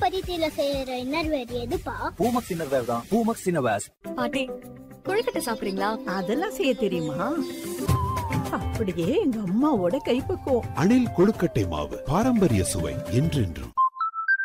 பருத்தியில செய்யற இன்னர்வேர் எதுப்பா? பூமக்ஸ் இன்னர்வேர் தான். பூமக்ஸ் இன்னர்வேர்ஸ். பாட்டி கொழுக்கட்டை சாப்பிடுறீங்களா? அதெல்லாம் செய்ய தெரியுமா? அப்படியே எங்க அம்மாவோட கைப்பக்குவம். அணில் கொழுக்கட்டை மாவு, பாரம்பரிய சுவை என்றென்றும்.